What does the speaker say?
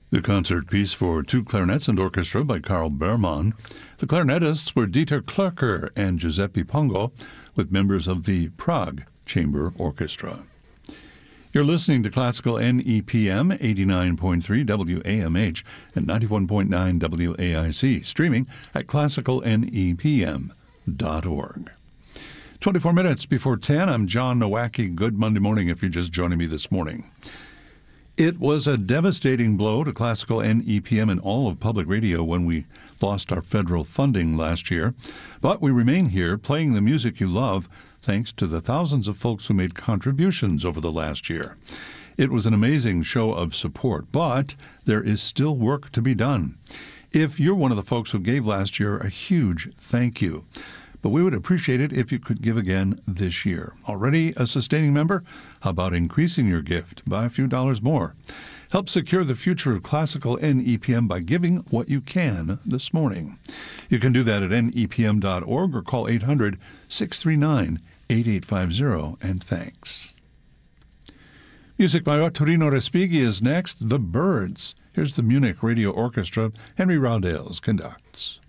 The concert piece for two clarinets and orchestra by Karl Berman. The clarinetists were Dieter Klöcker and Giuseppe Pongo, with members of the Prague Chamber Orchestra. You're listening to Classical NEPM 89.3 WAMH and 91.9 WAIC, streaming at classicalnepm.org. 24 minutes before 10, I'm John Nowacki. Good Monday morning if you're just joining me this morning. It was a devastating blow to classical NEPM and all of public radio when we lost our federal funding last year. But we remain here playing the music you love thanks to the thousands of folks who made contributions over the last year. It was an amazing show of support, but there is still work to be done. If you're one of the folks who gave last year, a huge thank you. But we would appreciate it if you could give again this year. Already a sustaining member? How about increasing your gift by a few dollars more? Help secure the future of classical NEPM by giving what you can this morning. You can do that at nepm.org or call 800-639-8850, and thanks. Music by Ottorino Respighi is next, The Birds. Here's the Munich Radio Orchestra. Henry Raudales conducts.